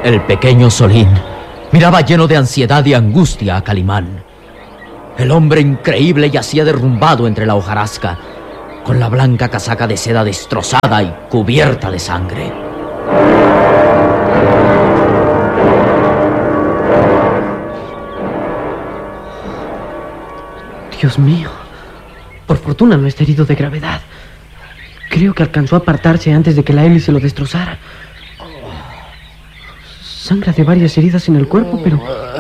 El pequeño Solín miraba lleno de ansiedad y angustia a Calimán. El hombre increíble yacía derrumbado entre la hojarasca, con la blanca casaca de seda destrozada y cubierta de sangre. Dios mío, por fortuna no está herido de gravedad. Creo que alcanzó a apartarse antes de que la hélice lo destrozara. Sangra de varias heridas en el cuerpo, pero...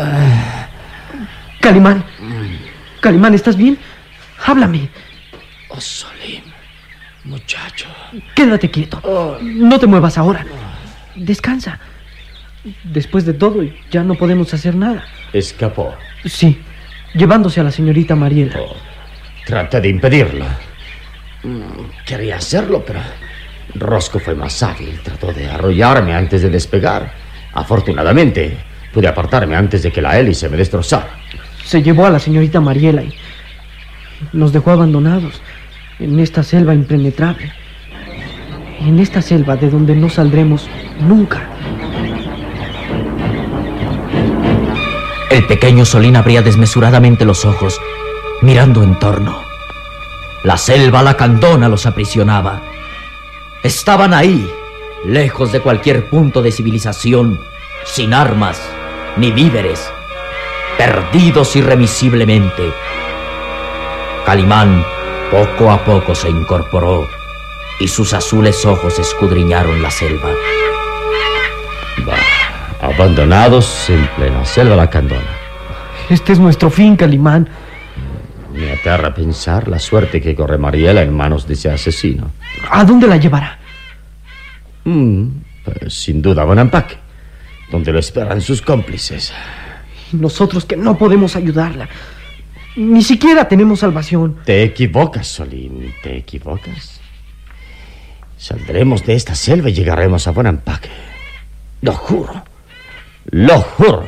Calimán. Calimán, ¿estás bien? Háblame. Oh, Solín, muchacho. Quédate quieto. No te muevas ahora. Descansa. Después de todo, ya no podemos hacer nada. ¿Escapó? Sí, llevándose a la señorita Mariela. Traté de impedirlo. Quería hacerlo, pero Rosco fue más hábil. Trató de arrollarme antes de despegar. Afortunadamente, pude apartarme antes de que la hélice me destrozara. Se llevó a la señorita Mariela y nos dejó abandonados en esta selva impenetrable. En esta selva de donde no saldremos nunca. El pequeño Solín abría desmesuradamente los ojos, mirando en torno. La selva lacandona los aprisionaba. Estaban ahí, lejos de cualquier punto de civilización, sin armas ni víveres, perdidos irremisiblemente. Calimán poco a poco se incorporó y sus azules ojos escudriñaron la selva. Abandonados en plena selva lacandona. Este es nuestro fin, Calimán. Me aterra pensar la suerte que corre Mariela en manos de ese asesino. ¿A dónde la llevará? Pues, sin duda a Bonampak, donde lo esperan sus cómplices. Nosotros que no podemos ayudarla. Ni siquiera tenemos salvación. Te equivocas, Solín, te equivocas. Saldremos de esta selva y llegaremos a Bonampak. Lo juro. Lo juro.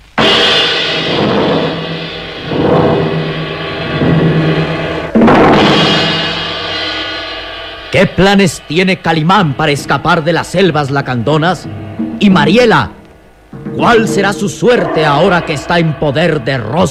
¿Qué planes tiene Calimán para escapar de las selvas lacandonas? Y Mariela, ¿cuál será su suerte ahora que está en poder de Rosco?